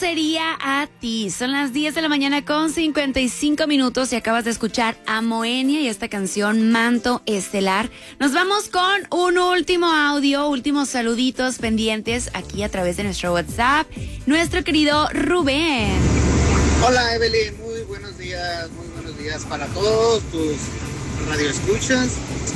sería a ti? Son las 10 de la mañana con 55 minutos y acabas de escuchar a Moenia y esta canción Manto Estelar. Nos vamos con un último audio, últimos saluditos pendientes aquí a través de nuestro WhatsApp. Nuestro querido Rubén. Hola Evelyn, muy buenos días para todos tus radioescuchas.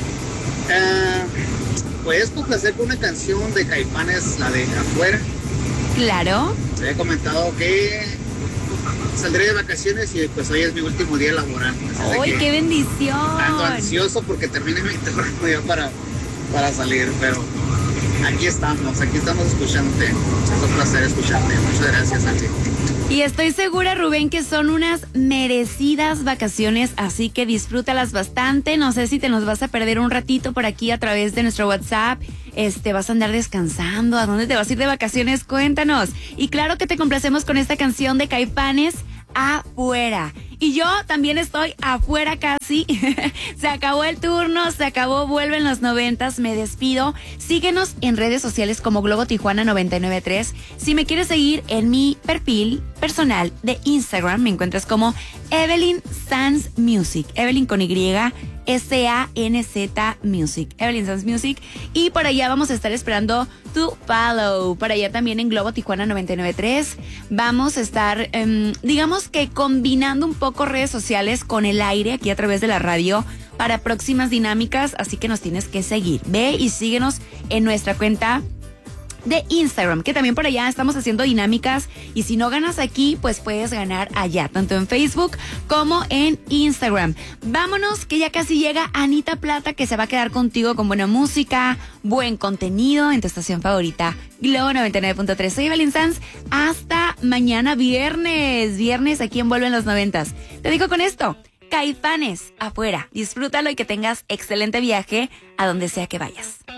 ¿Puedes complacer con una canción de Caifanes, la de Afuera? Claro. Te había comentado que saldré de vacaciones y pues hoy es mi último día laboral. ¡Ay, qué bendición! Ando ansioso porque termine mi turno ya para salir, pero aquí estamos escuchándote. Es un placer escucharte. Muchas gracias, Angie. Y estoy segura, Rubén, que son unas merecidas vacaciones, así que disfrútalas bastante. No sé si te nos vas a perder un ratito por aquí a través de nuestro WhatsApp. ¿Vas a andar descansando? ¿A dónde te vas a ir de vacaciones? Cuéntanos. Y claro que te complacemos con esta canción de Caifanes, Afuera. Y yo también estoy afuera casi. Se acabó el turno, se acabó, vuelven los 90s, me despido. Síguenos en redes sociales como Globo Tijuana 993. Si me quieres seguir en mi perfil personal de Instagram, me encuentras como Evelyn Sanz Music. Evelyn con Y, S-A-N-Z Music. Evelyn Sanz Music. Y por allá vamos a estar esperando tu follow. Por allá también en Globo Tijuana 993. Vamos a estar, digamos que combinando un poco redes sociales con el aire aquí a través de la radio para próximas dinámicas. Así que nos tienes que seguir. Ve y síguenos en nuestra cuenta de Instagram, que también por allá estamos haciendo dinámicas, y si no ganas aquí, pues puedes ganar allá, tanto en Facebook como en Instagram. Vámonos, que ya casi llega Anita Plata, que se va a quedar contigo con buena música, buen contenido en tu estación favorita, Globo 99.3. Soy Evelyn Sanz, hasta mañana viernes aquí en Vuelven los 90s. Te digo con esto, Caifanes, Afuera. Disfrútalo y que tengas excelente viaje a donde sea que vayas.